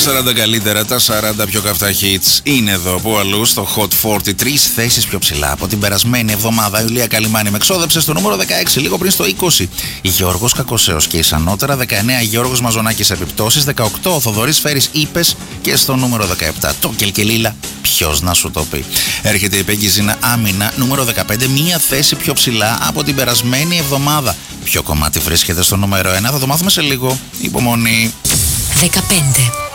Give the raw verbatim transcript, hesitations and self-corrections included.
σαράντα καλύτερα, τα σαράντα πιο καυτά hits είναι εδώ από αλλού στο Hot σαράντα. Τρεις θέσεις πιο ψηλά από την περασμένη εβδομάδα. Η Ιουλία Καλιμάνη με εξόδεψε στο νούμερο δεκαέξι, λίγο πριν στο είκοσι. Γιώργος Κακοσέος και Ισανότερα. δεκαεννέα Γιώργος Μαζονάκης επιπτώσεις. δεκαοκτώ ο Θοδωρής Φέρης Είπες. Και στο νούμερο δεκαεπτά το Κελκελίλα. Ποιος να σου το πει. Έρχεται η Πέγγι Ζήνα Άμυνα, νούμερο δεκαπέντε, μία θέση πιο ψηλά από την περασμένη εβδομάδα. Ποιο κομμάτι βρίσκεται στο νούμερο ένα, θα το μάθουμε σε λίγο. Υπομονή. δεκαπέντε.